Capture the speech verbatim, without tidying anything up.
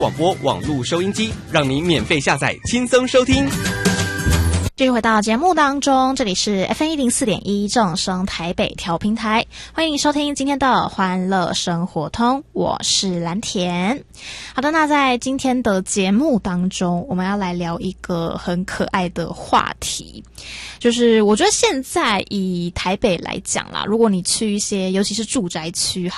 广播网络收音机，让您免费下载，轻松收听。 继续回到节目当中，这里是 F M 一零四点一正声台北调频台，欢迎收听今天的欢乐生活通，我是蓝田。好的，那在今天的节目当中，我们要来聊一个很可爱的话题，就是我觉得现在以台北来讲啦，如果你去一些尤其是住宅区好